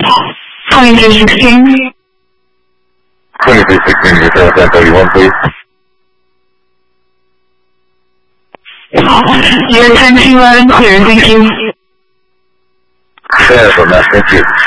2316. 2316, you said 1031, please. Your 1021 clear, thank you. Yes, thank you.